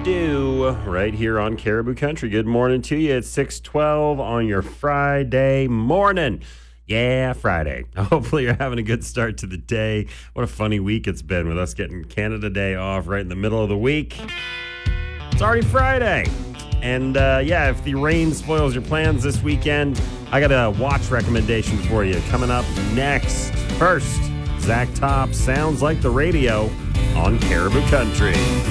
do right here on Caribou Country. Good morning to you. It's 6:12 on your Friday morning. Yeah, Friday. Hopefully you're having a good start to the day. What a funny week it's been with us getting Canada Day off right in the middle of the week. It's already Friday. And if the rain spoils your plans this weekend, I got a watch recommendation for you coming up next. First, Zach Top, Sounds Like the Radio on Caribou Country.